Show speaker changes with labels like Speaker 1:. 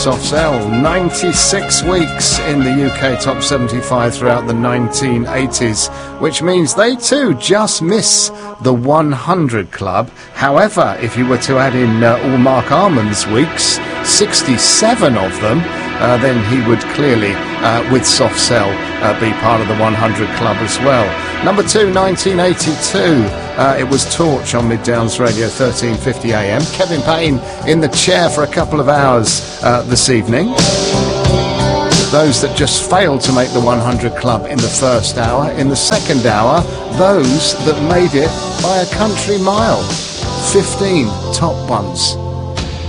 Speaker 1: Soft Cell. 96 weeks in the UK Top 75 throughout the 1980s, which means they too just miss the 100 club. However, if you were to add in all Mark Arman's weeks, 67 of them, then he would clearly, with Soft Cell, be part of the 100 club as well. Number 2, 1982. It was Torch on Mid Downs Radio, 13:50 AM. Kevin Payne in the chair for a couple of hours this evening. Those that just failed to make the 100 club in the first hour. In the second hour, those that made it by a country mile. 15 top ones.